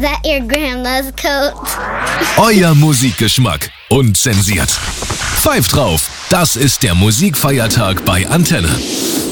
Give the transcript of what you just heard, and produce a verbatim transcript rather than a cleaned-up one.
that your grandma's coat. Euer Musikgeschmack. Unzensiert. Pfeift drauf. Das ist der Musikfeiertag bei Antenne.